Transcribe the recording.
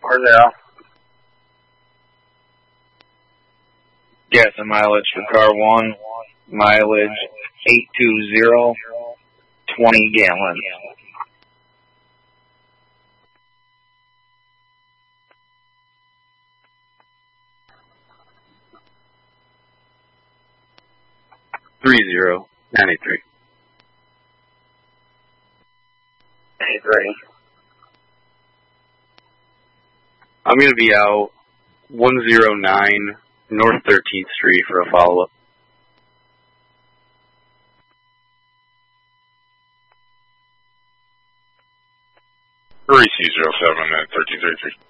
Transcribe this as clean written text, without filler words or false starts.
Parnell. Gas and mileage for car 1. Mileage 820, 20 gallons. $30.93. 83. I'm going to be out 109 North 13th Street for a follow-up. 3207 at 1333.